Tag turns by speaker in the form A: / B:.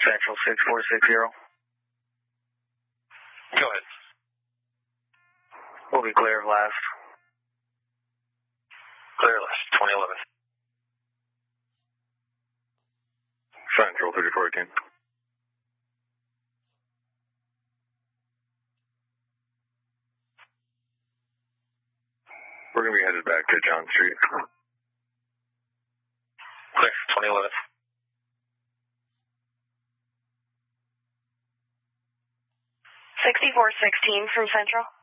A: Central 6460.
B: Go ahead.
A: We'll be clear of last.
B: Clear last, 2011.
C: Central 3418. We're going to be headed back to John Street.
B: Clear, 2011.
D: 6416 from Central.